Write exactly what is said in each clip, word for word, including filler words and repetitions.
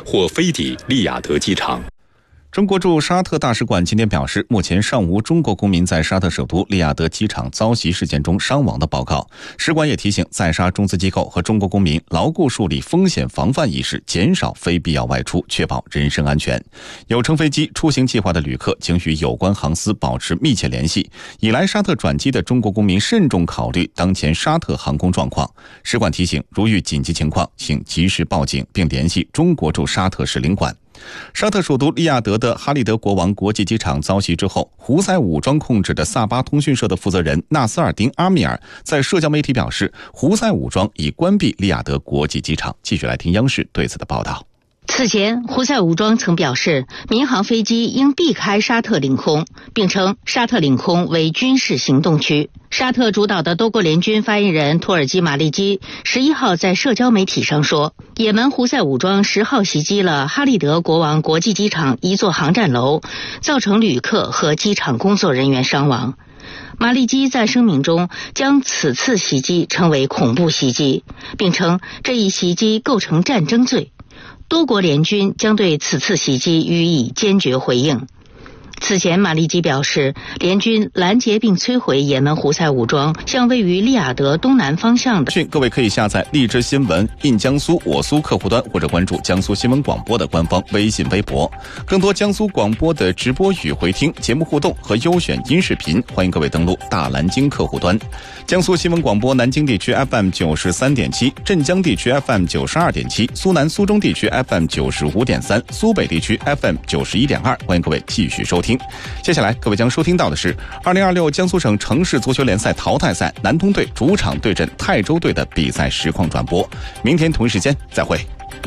或飞抵利雅得机场。 中国驻沙特大使馆今天表示，目前尚无中国公民在沙特首都利雅得机场遭袭事件中伤亡的报告。使馆也提醒在沙中资机构和中国公民牢固树立风险防范意识，减少非必要外出，确保人身安全。有乘飞机出行计划的旅客请与有关航司保持密切联系，已来沙特转机的中国公民慎重考虑当前沙特航空状况。使馆提醒，如遇紧急情况，请及时报警并联系中国驻沙特使领馆。沙特首都利雅得的哈利德国王国际机场遭袭之后，胡塞武装控制的萨巴通讯社的负责人纳斯尔丁阿米尔在社交媒体表示，胡塞武装已关闭利雅得国际机场。继续来听央视对此的报道。 此前，胡塞武装曾表示，民航飞机应避开沙特领空，并称沙特领空为军事行动区。沙特主导的多国联军发言人托尔基马利基十一号在社交媒体上说，也门胡塞武装十号袭击了哈利德国王国际机场一座航站楼，造成旅客和机场工作人员伤亡。马利基在声明中将此次袭击称为恐怖袭击，并称这一袭击构成战争罪。多国联军将对此次袭击予以坚决回应。此前，马利基表示，联军拦截并摧毁也门胡塞武装向位于利雅得东南方向的。 各位可以下载荔枝新闻、印江苏我苏客户端，或者关注江苏新闻广播的官方微信微博。更多江苏广播的直播与回听、节目互动和优选音视频，欢迎各位登录大蓝鲸客户端。江苏新闻广播南京地区 F M 九十三点七，镇江地区 F M 九十二点七，苏南苏中地区 F M 九十五点三，苏北地区 F M 九十一点二，欢迎各位继续收听。接下来各位将收听到的是二零二六江苏省城市足球联赛淘汰赛南通队主场对阵泰州队的比赛实况转播。明天同一时间再会。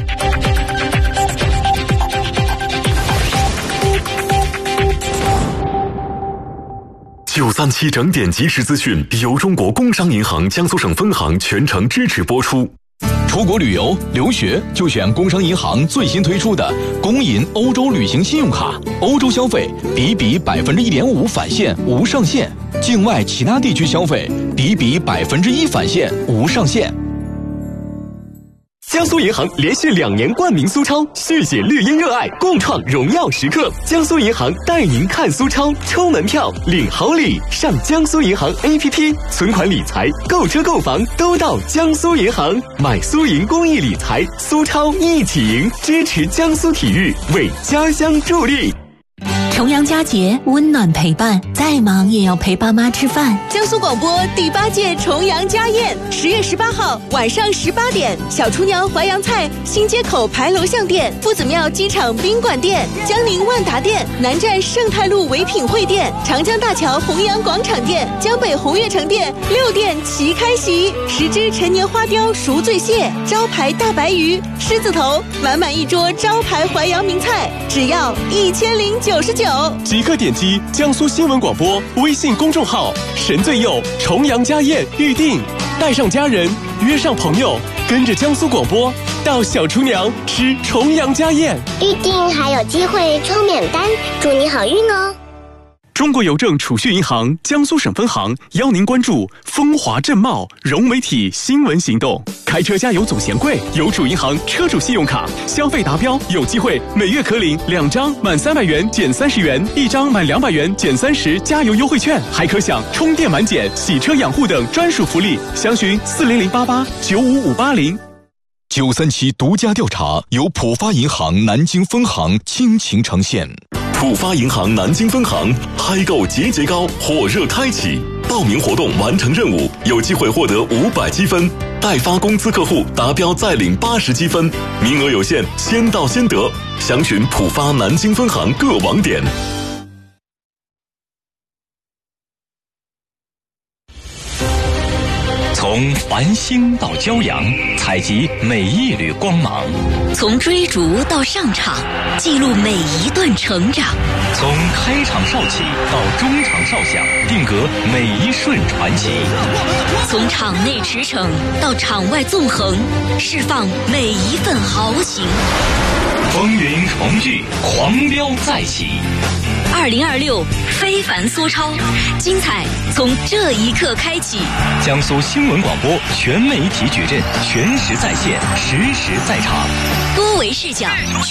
九三七整点即时资讯由中国工商银行江苏省分行全程支持播出。 出国旅游、留学就选工商银行最新推出的工银欧洲旅行信用卡，欧洲消费抵比百分之一点五返现无上限，境外其他地区消费抵比百分之一返现无上限。 江苏银行连续两年冠名苏超，续写绿茵热爱，共创荣耀时刻。江苏银行带您看苏超，抽门票，领好礼，上江苏银行 A P P， 存款理财、购车购房都到江苏银行，买苏银公益理财，苏超一起赢，支持江苏体育，为家乡助力。 重阳佳节，温暖陪伴，再忙也要陪爸妈吃饭。 江苏广播第八届重阳家宴，十月十八号晚上十八点，小厨娘淮扬菜新街口牌楼巷店、夫子庙机场宾馆店、江宁万达店、南站盛泰路唯品会店、长江大桥弘扬广场店、江北红悦城店六店齐开席，十只陈年花雕赎罪蟹，招牌大白鱼、狮子头，满满一桌招牌淮扬名菜，只要一千零九十九。 即刻点击江苏新闻广播微信公众号“神最佑重阳家宴”预定，带上家人，约上朋友，跟着江苏广播到小厨娘吃重阳家宴， 预定还有机会抽免单，祝你好运哦！ 中国邮政储蓄银行江苏省分行邀您关注风华正茂融媒体新闻行动。开车加油总嫌贵，邮储银行车主信用卡消费达标有机会每月可领两张满三百元减三十元，一张满两百元减三十加油优惠券，还可享充电满减、洗车养护等专属福利。详询四零零八八九五五八零。 九三七独家调查由浦发银行南京分行倾情呈现。 浦发银行南京分行嗨购节节高火热开启，报名活动完成任务有机会获得五百积分，代发工资客户达标再领八十积分，名额有限，先到先得。详询浦发南京分行各网点。 从繁星到骄阳，采集每一缕光芒； 从追逐到上场，记录每一段成长； 从开场哨起到中场哨响，定格每一瞬传奇； 从场内驰骋到场外纵横，释放每一份豪情。 风云重聚，狂飙再起。 二零二六非凡苏超，精彩从这一刻开启。 江苏新闻广播全媒体矩阵，全时在线，实时在场， 多维视角。